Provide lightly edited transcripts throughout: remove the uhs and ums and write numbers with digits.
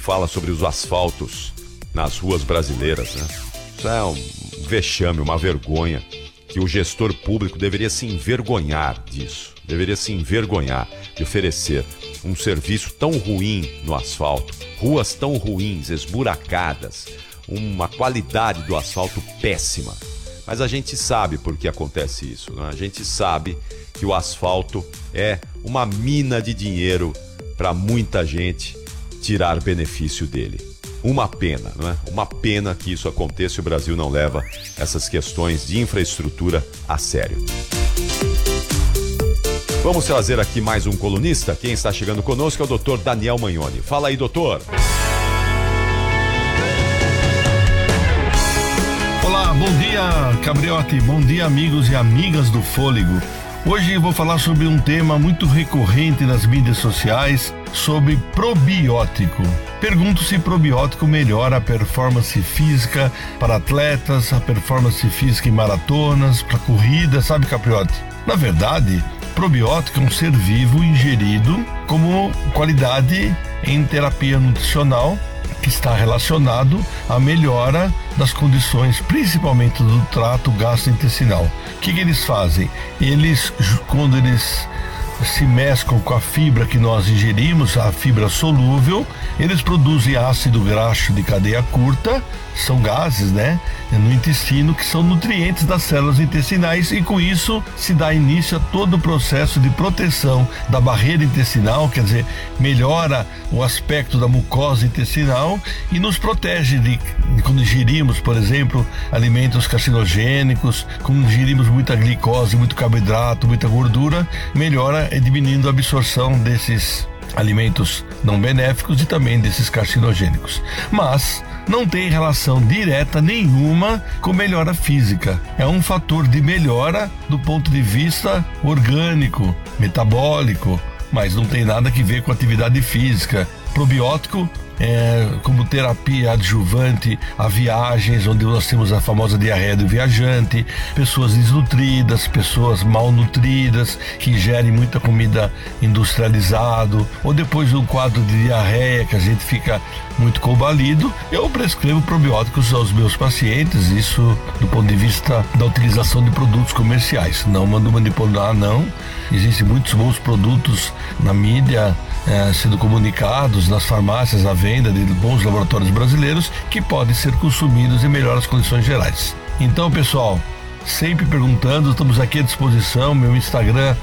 fala sobre os asfaltos nas ruas brasileiras, né? Isso é um vexame, uma vergonha, que o gestor público deveria se envergonhar disso. Deveria se envergonhar de oferecer um serviço tão ruim no asfalto, ruas tão ruins, esburacadas, uma qualidade do asfalto péssima. Mas a gente sabe por que acontece isso, né? A gente sabe que o asfalto é uma mina de dinheiro para muita gente tirar benefício dele. Uma pena, não é? Uma pena que isso aconteça e o Brasil não leva essas questões de infraestrutura a sério. Vamos trazer aqui mais um colunista. Quem está chegando conosco é o Dr. Daniel Magnoni. Fala aí, doutor. Olá, bom dia, Cabriotti. Bom dia, amigos e amigas do Fôlego. Hoje eu vou falar sobre um tema muito recorrente nas mídias sociais, sobre probiótico. Pergunto se probiótico melhora a performance física para atletas, a performance física em maratonas, para corrida, sabe, Capriotti? Na verdade, probiótico é um ser vivo ingerido como qualidade em terapia nutricional, que está relacionado à melhora das condições, principalmente do trato gastrointestinal. O que eles fazem? Quando eles se mesclam com a fibra que nós ingerimos, a fibra solúvel, eles produzem ácido graxo de cadeia curta, são gases, né, no intestino, que são nutrientes das células intestinais, e com isso se dá início a todo o processo de proteção da barreira intestinal, quer dizer, melhora o aspecto da mucosa intestinal e nos protege de quando ingerimos, por exemplo, alimentos carcinogênicos, quando ingerimos muita glicose, muito carboidrato, muita gordura, melhora diminuindo a absorção desses alimentos não benéficos e também desses carcinogênicos. Mas não tem relação direta nenhuma com melhora física. É um fator de melhora do ponto de vista orgânico, metabólico, mas não tem nada que ver com atividade física. Probiótico como terapia adjuvante a viagens, onde nós temos a famosa diarreia do viajante, pessoas desnutridas, pessoas malnutridas, que ingerem muita comida industrializada, ou depois de um quadro de diarreia que a gente fica muito combalido, eu prescrevo probióticos aos meus pacientes, isso do ponto de vista da utilização de produtos comerciais. Não mando manipular, não. Existem muitos bons produtos na mídia sendo comunicados, nas farmácias, à venda de bons laboratórios brasileiros, que podem ser consumidos em melhores condições gerais. Então, pessoal, sempre perguntando, estamos aqui à disposição, meu Instagram,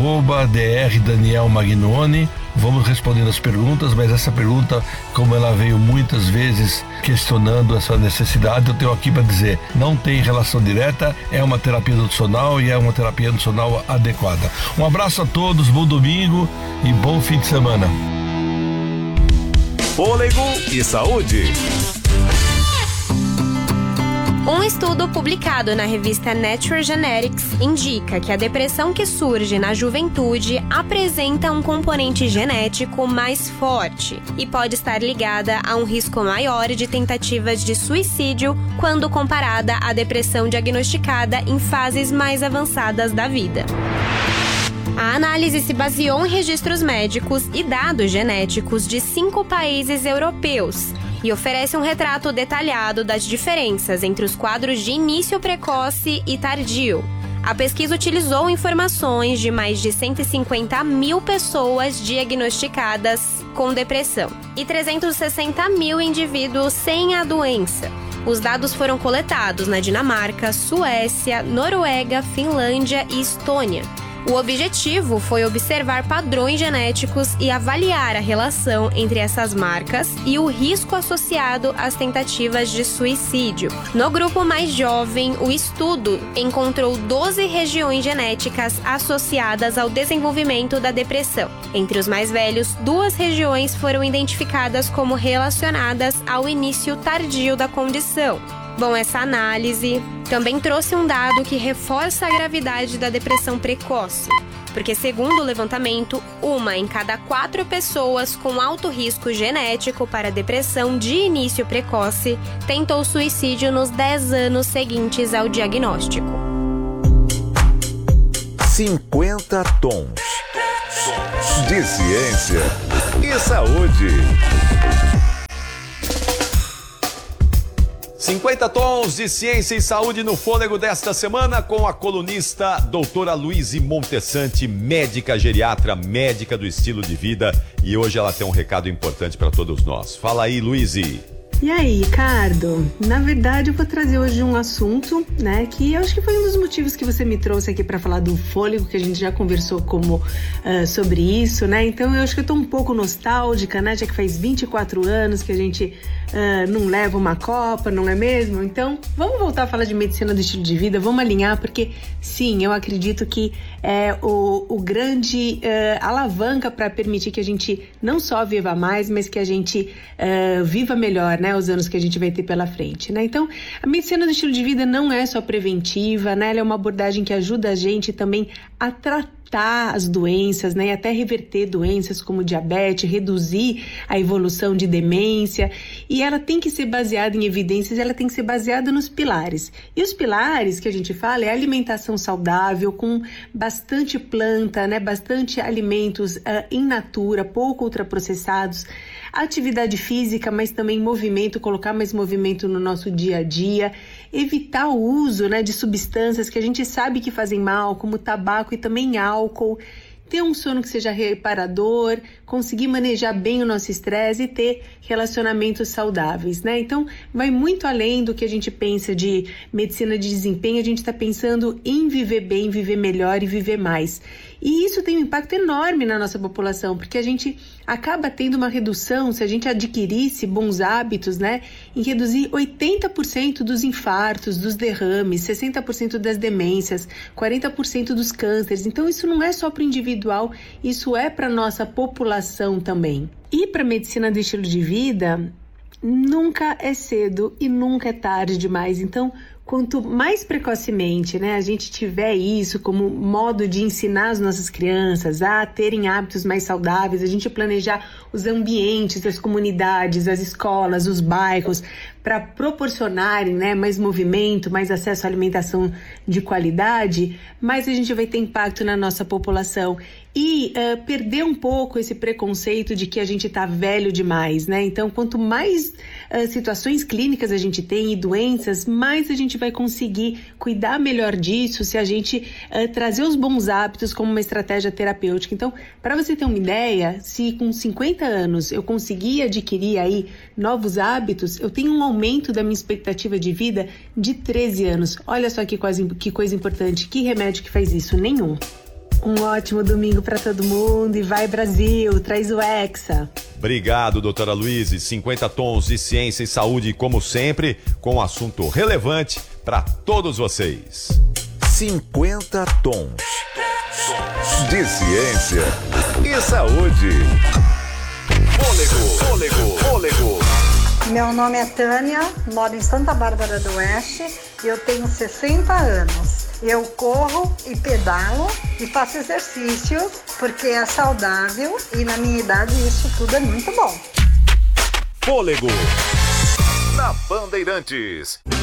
@drdanielmagnoni. Vamos respondendo as perguntas, mas essa pergunta, como ela veio muitas vezes questionando essa necessidade, eu tenho aqui para dizer, não tem relação direta, é uma terapia nutricional e é uma terapia nutricional adequada. Um abraço a todos, bom domingo e bom fim de semana. Fôlego e saúde. Um estudo publicado na revista Nature Genetics indica que a depressão que surge na juventude apresenta um componente genético mais forte e pode estar ligada a um risco maior de tentativas de suicídio quando comparada à depressão diagnosticada em fases mais avançadas da vida. A análise se baseou em registros médicos e dados genéticos de 5 países europeus e oferece um retrato detalhado das diferenças entre os quadros de início precoce e tardio. A pesquisa utilizou informações de mais de 150 mil pessoas diagnosticadas com depressão e 360 mil indivíduos sem a doença. Os dados foram coletados na Dinamarca, Suécia, Noruega, Finlândia e Estônia. O objetivo foi observar padrões genéticos e avaliar a relação entre essas marcas e o risco associado às tentativas de suicídio. No grupo mais jovem, o estudo encontrou 12 regiões genéticas associadas ao desenvolvimento da depressão. Entre os mais velhos, 2 regiões foram identificadas como relacionadas ao início tardio da condição. Bom, essa análise também trouxe um dado que reforça a gravidade da depressão precoce, porque segundo o levantamento, 1 em cada 4 pessoas com alto risco genético para depressão de início precoce tentou suicídio nos 10 anos seguintes ao diagnóstico. 50 tons de ciência e saúde. 50 tons de ciência e saúde no fôlego desta semana com a colunista doutora Luíse Montessanti, médica geriatra, médica do estilo de vida, e hoje ela tem um recado importante para todos nós. Fala aí, Luíse. E aí, Ricardo? Na verdade, eu vou trazer hoje um assunto, né, que eu acho que foi um dos motivos que você me trouxe aqui para falar do fôlego, que a gente já conversou sobre isso, né? Então, eu acho que eu tô um pouco nostálgica, né, já que faz 24 anos que a gente não leva uma copa, não é mesmo? Então, vamos voltar a falar de medicina do estilo de vida, vamos alinhar, porque sim, eu acredito que é o grande alavanca para permitir que a gente não só viva mais, mas que a gente viva melhor, né, os anos que a gente vai ter pela frente, né? Então, a medicina do estilo de vida não é só preventiva, né? Ela é uma abordagem que ajuda a gente também a tratar as doenças, né, e até reverter doenças como diabetes, reduzir a evolução de demência, e ela tem que ser baseada em evidências, ela tem que ser baseada nos pilares. E os pilares que a gente fala é alimentação saudável, com bastante planta, né, bastante alimentos in natura, pouco ultraprocessados, atividade física, mas também movimento, colocar mais movimento no nosso dia a dia, evitar o uso, né, de substâncias que a gente sabe que fazem mal, como tabaco e também álcool, ter um sono que seja reparador, conseguir manejar bem o nosso estresse e ter relacionamentos saudáveis, né? Então, vai muito além do que a gente pensa de medicina de desempenho, a gente está pensando em viver bem, viver melhor e viver mais. E isso tem um impacto enorme na nossa população, porque a gente acaba tendo uma redução, se a gente adquirisse bons hábitos, né, em reduzir 80% dos infartos, dos derrames, 60% das demências, 40% dos cânceres. Então, isso não é só para o individual, isso é para a nossa população também. E para a medicina do estilo de vida, nunca é cedo e nunca é tarde demais. Então, quanto mais precocemente, né, a gente tiver isso como modo de ensinar as nossas crianças a terem hábitos mais saudáveis, a gente planejar os ambientes, as comunidades, as escolas, os bairros, para proporcionarem, né, mais movimento, mais acesso à alimentação de qualidade, mais a gente vai ter impacto na nossa população. E perder um pouco esse preconceito de que a gente está velho demais, né? Então, quanto mais situações clínicas a gente tem e doenças, mais a gente vai conseguir cuidar melhor disso se a gente trazer os bons hábitos como uma estratégia terapêutica. Então, para você ter uma ideia, se com 50 anos eu conseguir adquirir aí novos hábitos, eu tenho um aumento da minha expectativa de vida de 13 anos. Olha só que coisa importante, que remédio que faz isso? Nenhum. Um ótimo domingo para todo mundo e vai Brasil, traz o Hexa. Obrigado, doutora Luíse. 50 tons de ciência e saúde, como sempre, com um assunto relevante para todos vocês. 50 tons de ciência e saúde. Fôlego. Meu nome é Tânia, moro em Santa Bárbara do Oeste e eu tenho 60 anos. Eu corro e pedalo e faço exercício porque é saudável e na minha idade isso tudo é muito bom. Fôlego na Bandeirantes.